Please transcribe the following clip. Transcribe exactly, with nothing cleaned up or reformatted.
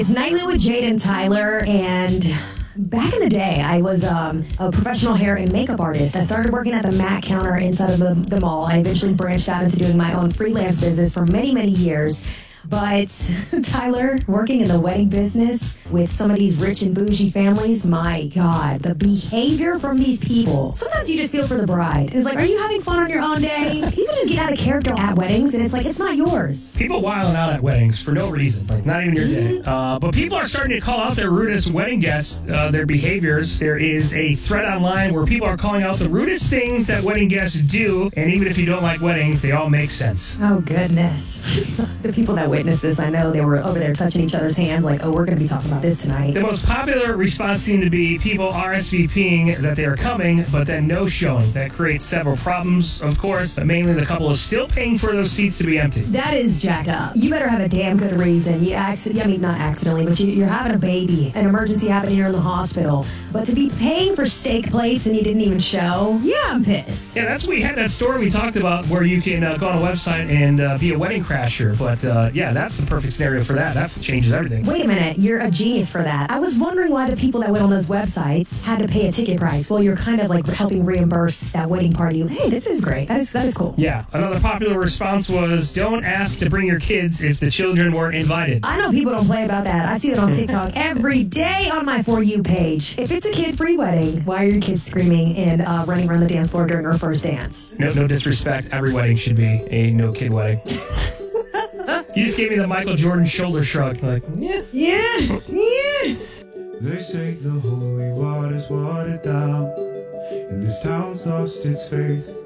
It's Nightly with Jade and Tyler, and back in the day, I was um, a professional hair and makeup artist. I started working at the Mac counter inside of the, the mall. I eventually branched out into doing my own freelance business for many, many years. But Tyler, working in the wedding business with some of these rich and bougie families, my God, the behavior from these people. Sometimes you just feel for the bride. It's like, are you having fun on your own day? People just get out of character at weddings, and it's like, it's not yours. People wilding out at weddings for no reason, like not even your day. Uh, but people are starting to call out their rudest wedding guests, uh, their behaviors. There is a thread online where people are calling out the rudest things that wedding guests do, and even if you don't like weddings, they all make sense. Oh, goodness. The people that witnessed this, I know they were over there touching each other's hands like, oh, we're going to be talking about this tonight. The most popular response seemed to be people RSVPing that they are coming, but then no showing. That creates several problems, of course. Mainly the couple is still paying for those seats to be empty. That is jacked up. You better have a damn good reason. You accident, I mean, not accidentally, but you, you're having a baby, an emergency happening, you're in the hospital. But to be paying for steak plates and you didn't even show, yeah, I'm pissed. Yeah, that's we had that story we talked about where you can uh, go on a website and uh, be a wedding crasher. But uh, yeah, that's the perfect scenario for that. That changes everything. Wait a minute, you're a genius for that. I was wondering why the people that went on those websites had to pay a ticket price. Well, you're kind of like helping reimburse that wedding party. Hey, this is great. That is that is cool. Yeah, another popular response was, don't ask to bring your kids if the children weren't invited. I know people don't play about that. I see that on TikTok every day on my For You page. If it's a kid-free wedding, why are your kids screaming and uh, running around the dance floor during our first dance? No, no disrespect. Every wedding should be a no-kid wedding. You just gave me the Michael Jordan shoulder shrug. Like, yeah. Yeah. Yeah. They say the holy water's watered down, and this town's lost its faith.